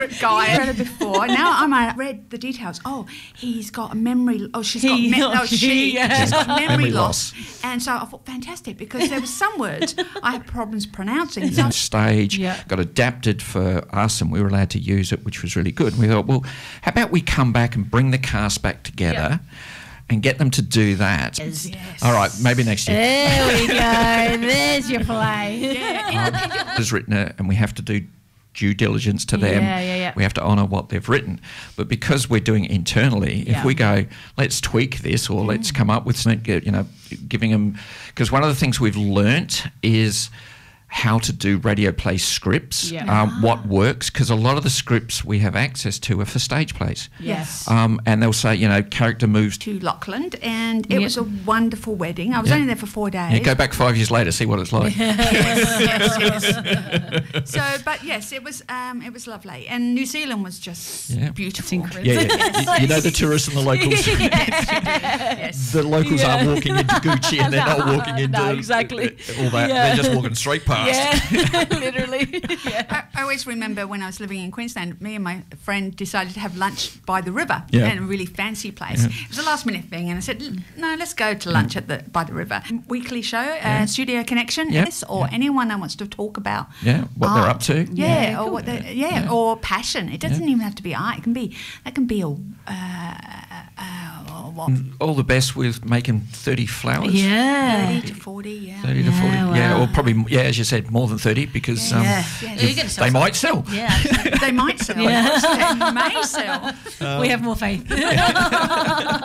guy. I've read it before. Now I read the details. Oh, he's got a memory. Oh, she's got she's got memory loss. And so I thought, fantastic, because there were some words I had problems pronouncing. So Stage got adapted for us, and we were allowed to use it, which was really good. We thought, well, how about we come back and bring the cast back together and get them to do that. Yes. All right, maybe next year. There we go. There's your play. Has written it, and we have to do due diligence to them. We have to honour what they've written. But because we're doing it internally, if we go, let's tweak this, or let's come up with something, giving them... Because one of the things we've learnt is how to do radio play scripts, what works, because a lot of the scripts we have access to are for stage plays. Yes. And they'll say, character moves to Lachlan, and it was a wonderful wedding. I was only there for 4 days. Yeah, go back 5 years later, see what it's like. yes. So, but yes, it was lovely, and New Zealand was just beautiful. You know the tourists and the locals. Yes. The locals aren't walking into Gucci, and they're not walking into all that. They're just walking straight past. Yeah, literally. I always remember when I was living in Queensland, me and my friend decided to have lunch by the river in a really fancy place. It was a last minute thing, and I said, no, let's go to lunch by the river. Weekly show, Studio Connection, or anyone that wants to talk about what art. they're up to. Or passion. It doesn't even have to be art. That can be a all the best with making 30 flowers. 30 to 40, 30 to 40, or probably, as you said, more than 30, because they might sell. They might sell. They may sell. We have more faith.